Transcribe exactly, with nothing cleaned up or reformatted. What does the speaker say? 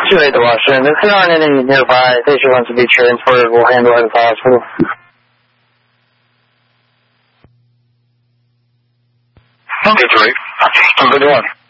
two eight to Washington. If you're on any nearby, patient wants to be transferred, we'll handle it at the hospital. Okay, two eight. Okay, good one.